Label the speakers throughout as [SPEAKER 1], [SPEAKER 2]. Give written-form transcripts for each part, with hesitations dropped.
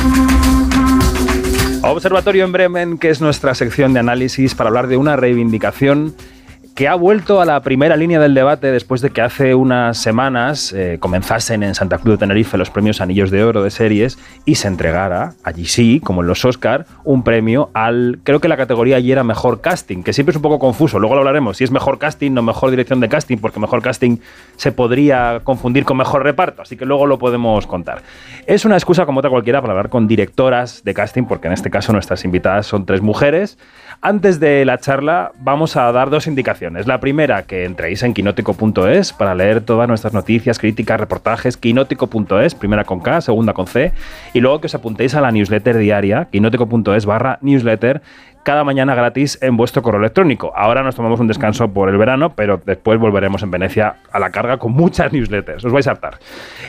[SPEAKER 1] Observatorio en Bremen, que es nuestra sección de análisis para hablar de una reivindicación que ha vuelto a la primera línea del debate después de que hace unas semanas comenzasen en Santa Cruz de Tenerife los premios Anillos de Oro de series y se entregara, allí sí, como en los Oscar, un premio creo que la categoría allí era Mejor Casting, que siempre es un poco confuso, luego lo hablaremos, si es Mejor Casting, no Mejor Dirección de Casting, porque Mejor Casting se podría confundir con Mejor Reparto, así que luego lo podemos contar. Es una excusa como otra cualquiera para hablar con directoras de casting, porque en este caso nuestras invitadas son 3 mujeres. Antes de la charla vamos a dar 2 indicaciones. La primera, que entréis en quinótico.es para leer todas nuestras noticias, críticas, reportajes, quinótico.es, primera con K, segunda con C, y luego que os apuntéis a la newsletter diaria, quinótico.es/newsletter, cada mañana gratis en vuestro correo electrónico. Ahora nos tomamos un descanso por el verano, pero después volveremos en Venecia a la carga con muchas newsletters. Os vais a hartar.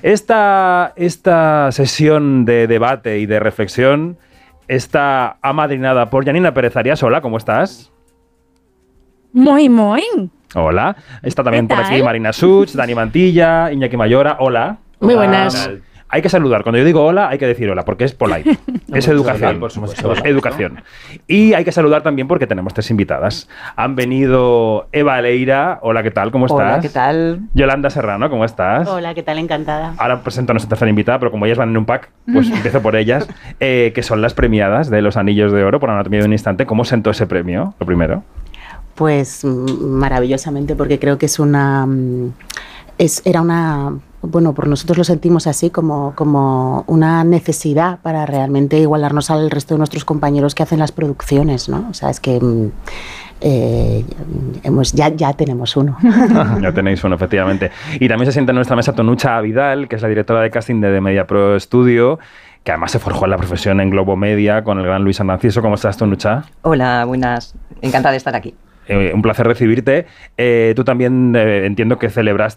[SPEAKER 1] Esta sesión de debate y de reflexión está amadrinada por Janina Pérez Arias. Hola, ¿cómo estás?
[SPEAKER 2] Muy.
[SPEAKER 1] Hola. Está también por aquí Marina Such, Dani Mantilla, Iñaki Mayora. Hola.
[SPEAKER 2] Muy buenas.
[SPEAKER 1] Hay que saludar. Cuando yo digo hola, hay que decir hola, porque es polite. Es educación.
[SPEAKER 3] Por supuesto.
[SPEAKER 1] Educación. Y hay que saludar también porque tenemos 3 invitadas. Han venido Eva Leira. Hola, ¿qué tal? ¿Cómo estás?
[SPEAKER 4] Hola, ¿qué tal?
[SPEAKER 1] Yolanda Serrano, ¿cómo estás?
[SPEAKER 4] Hola, ¿qué tal? Encantada.
[SPEAKER 1] Ahora presento a nuestra tercera invitada, pero como ellas van en un pack, pues empiezo por ellas, que son las premiadas de los Anillos de Oro por Anatomía de un Instante. ¿Cómo sentó ese premio, lo primero?
[SPEAKER 4] Pues maravillosamente, porque creo que bueno, por nosotros lo sentimos así, como una necesidad para realmente igualarnos al resto de nuestros compañeros que hacen las producciones, ¿no? O sea, es que ya tenemos uno.
[SPEAKER 1] Ya tenéis uno, efectivamente. Y también se sienta en nuestra mesa Tonucha Vidal, que es la directora de casting de Media Pro Studio, que además se forjó en la profesión en Globo Media con el gran Luis Andanciso. ¿Cómo estás, Tonucha?
[SPEAKER 5] Hola, buenas. Encantada de estar aquí.
[SPEAKER 1] Un placer recibirte. Tú también entiendo que celebraste